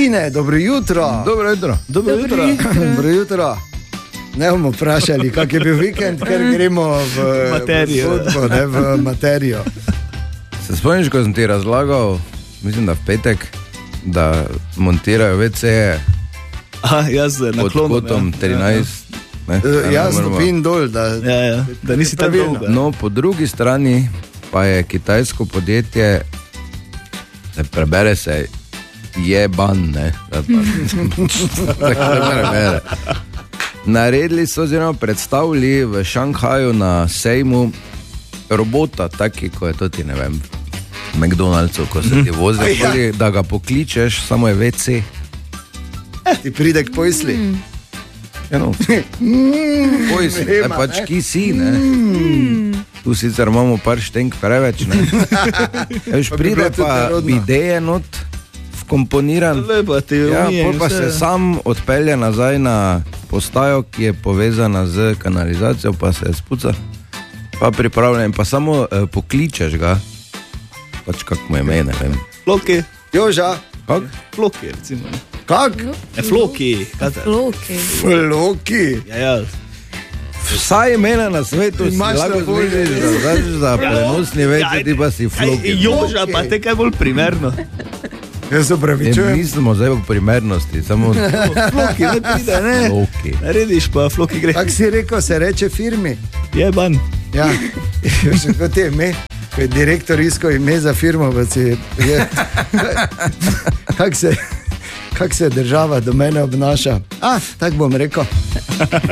Tine, dobro jutro. Dobro jutro. Dobro jutro. Ne bomo vprašali, kak je bil vikend, ker gremo v materijo. Se spomniš, ko sem ti razlagal, mislim, da v petek, da montirajo WC-je pod kotom 13. Jaz stopim dol, da nisi tako dolgo. No, po drugi strani pa je kitajsko podjetje, ne prebere se, Jeban, ne? Naredili so, oziroma predstavili v Šanghaju na sejmu robota, taki, ko je to ti, ne vem, v McDonald'su, ko se ti vozi, da ga pokličeš, samo je WC. Ti pride k pojsli. Pojsli, pač ki si, ne? Tu sicer imamo par štenk preveč, ne? Pride pa ideje not vkomponiran. Pa se sam odpelje nazaj na postajo, ki je povezana z kanalizacijo, pa se spuca, pa pripravljen, pa samo pokličeš ga, pač kak mu je ime, ne vem. Floki. Joža. Kak? Floki, recimo. Kak? Floki. Floki. Ja. Vsaj imena na svetu si lahko zmeniš, da znaš za prenosni veci, ti pa si Floki. Joža, pa te kaj bolj primerno. Jaz se upravičujem. Nismo zdaj v primernosti, samo Floki, ne pride, ne? Floki. Narediš pa Floki gre. Kak si rekel, se reče firmi? Jeban. Ja, še kot je ime, ko je direktor iskal ime za firmo, pa si kak se država do mene obnaša. Tako bom rekel.